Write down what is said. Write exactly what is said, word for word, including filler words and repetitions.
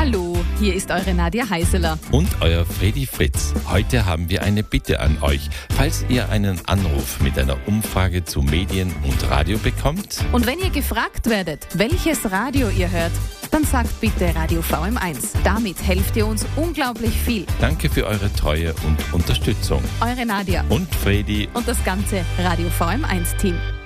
Hallo, hier ist eure Nadja Heiseler. Und euer Fredi Fritz. Heute haben wir eine Bitte an euch. Falls ihr einen Anruf mit einer Umfrage zu Medien und Radio bekommt. Und wenn ihr gefragt werdet, welches Radio ihr hört, dann sagt bitte Radio V M eins. Damit helft ihr uns unglaublich viel. Danke für eure Treue und Unterstützung. Eure Nadja und Fredi und das ganze Radio V M eins Team.